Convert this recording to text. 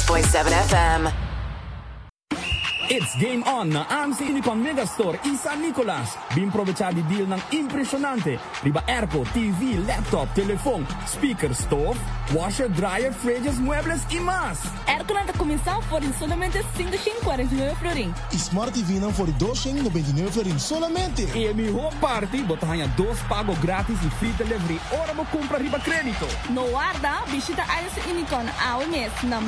106.7 FM. It's game on na AMC Unicon Megastore San Nicolas. Bimprovecha di deal ng impresionante. Riba airco, TV, laptop, telephone, speaker, stove, washer, dryer, fridges, muebles y más. Airco na comissão por solamente 549 florin. Smart TV não for 299 florin solamente. E mi home party, botahanha 2 pago grátis e free delivery. Ora mo compra riba crédito. No guarda, visita AMC Unicon ao mês na